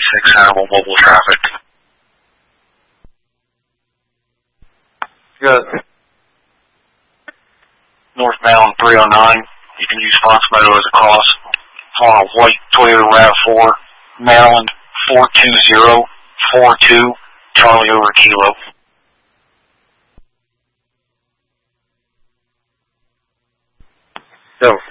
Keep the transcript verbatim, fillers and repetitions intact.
twenty-six Hannibal mobile traffic. Good. North Maryland three oh nine. You can use Fox Meadow as a cross. On a white Toyota RAV four, Maryland four two zero four two, Charlie over Kilo. So.